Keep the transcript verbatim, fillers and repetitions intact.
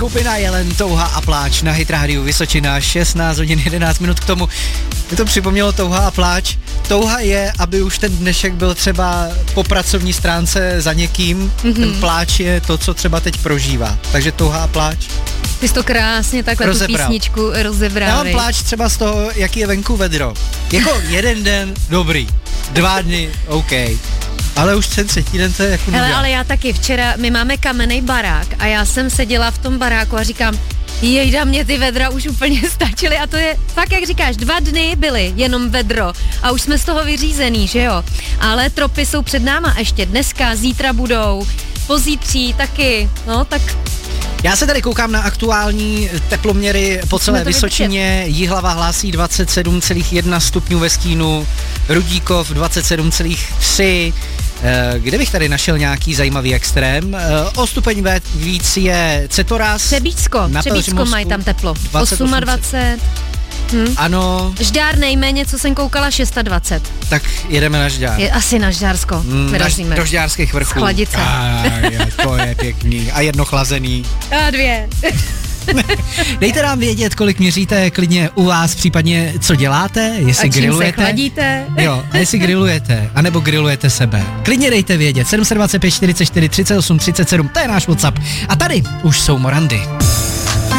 Skupina Jelen, Touha a pláč na Hit Rádiu Vysočina, šestnáct hodin jedenáct minut k tomu. Mi to připomnělo Touha a pláč. Touha je, aby už ten dnešek byl třeba po pracovní stránce za někým. Mm-hmm. Ten pláč je to, co třeba teď prožívá. Takže touha a pláč. Ty jsi to krásně takhle rozebral. Tu písničku rozebral. Já mám pláč třeba z toho, jaký je venku vedro. Jako jeden den, dobrý. Dva dny, OK. Ale už ten třetí den to je jako Hele, ale já taky včera, my máme kamenný barák a já jsem seděla v tom baráku a říkám, jejda, mě ty vedra už úplně stačily a to je fakt, jak říkáš, dva dny byly jenom vedro a už jsme z toho vyřízený, že jo? Ale tropy jsou před náma ještě dneska, zítra budou, pozítří taky, no tak... Já se tady koukám na aktuální teploměry po celé Vysočině. Jihlava hlásí dvacet sedm celá jedna stupňů ve stínu, Rudíkov dvacet sedm celá tři. Kde bych tady našel nějaký zajímavý extrém? O stupeň víc je Cetoras. Třebíčsko, Třebíčsko mají tam teplo. dvacet osm. Hm. Ano. Žďár nejméně, co jsem koukala, dvacet šest. Tak jedeme na Žďár. Je asi na Žďársko. Mm, Vyrazíme. Do Žďárských vrchů. Z Chladice. A, je, to je pěkný. A jedno chlazený. A dvě. Dejte nám vědět, kolik měříte klidně u vás, případně co děláte, jestli a čím grillujete. se chladíte. Jo, a jestli grillujete, anebo grillujete sebe. Klidně dejte vědět. sedm set dvacet pět čtyřicet čtyři třicet osm třicet sedm, to je náš WhatsApp. A tady už jsou Morandy.